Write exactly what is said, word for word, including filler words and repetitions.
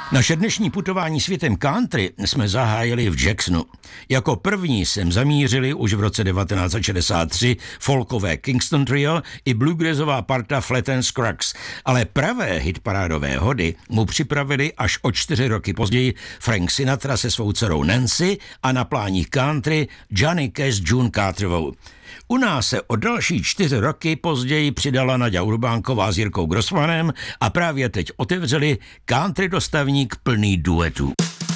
Naše dnešní putování světem country jsme zahájili v Jacksonu. Jako první sem zamířili už v roce devatenáct set šedesát tři folkové Kingston Trio i bluegrassová parta Flat and Scruggs, ale pravé hitparádové hody mu připravili až o čtyři roky později Frank Sinatra se svou dcerou Nancy a na pláních country Johnny Cash s June Carterovou. U nás se o další čtyři roky později přidala Naďa Urbánková s Jirkou Grossmanem a právě teď otevřeli country dostavník plný duetů.